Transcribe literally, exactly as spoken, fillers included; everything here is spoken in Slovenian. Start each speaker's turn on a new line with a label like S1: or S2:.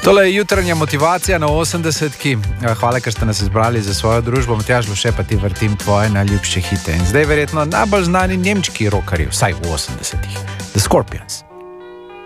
S1: Tole je jutranja motivacija na osemdesetki. Hvala, ker ste nas izbrali za svojo družbo. Matjaž Luše, pa ti vrtim tvoje najljubše hite. In zdaj verjetno najbolj znani nemčki rockerji, vsaj v osemdesetih. The Scorpions.